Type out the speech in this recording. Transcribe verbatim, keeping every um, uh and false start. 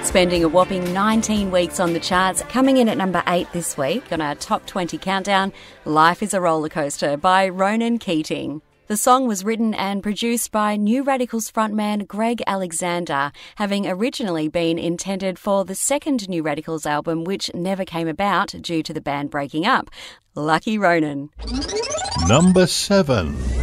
spending a whopping nineteen weeks on the charts. Coming in at number eight this week on our Top twenty countdown, Life is a Roller Coaster by Ronan Keating. The song was written and produced by New Radicals frontman Greg Alexander, having originally been intended for the second New Radicals album, which never came about due to the band breaking up. Lucky Ronan. Number seven.